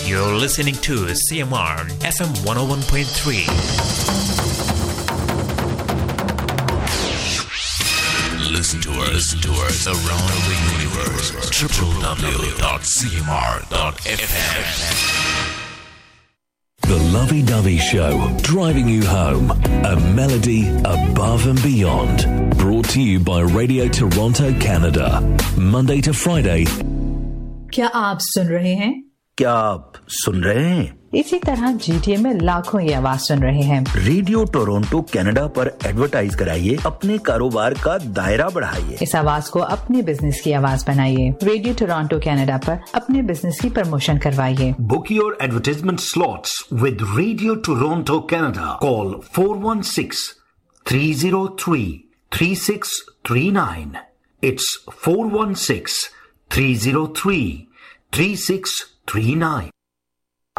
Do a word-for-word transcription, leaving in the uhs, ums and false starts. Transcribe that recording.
You're listening to C M R F M one oh one point three. Listen to us, listen to us around the universe. w w w dot c m r dot f m. The Lovey-Dovey Show, driving you home. A melody above and beyond. Brought to you by Radio Toronto, Canada. Monday to Friday. क्या आप सुन रहे हैं? क्या आप सुन रहे हैं? इसी तरह जीटीए में लाखों ये आवाज सुन रहे हैं। रेडियो टोरंटो कनाडा पर एडवर्टाइज कराइए, अपने कारोबार का दायरा बढ़ाइए। इस आवाज को अपने बिजनेस की आवाज बनाइए। रेडियो टोरंटो कनाडा पर अपने बिजनेस की प्रमोशन करवाइए। Book your advertisement slots with Radio Toronto Canada. Call four one six, three oh three, three six three nine. It's four one six, three oh three, three six three nine.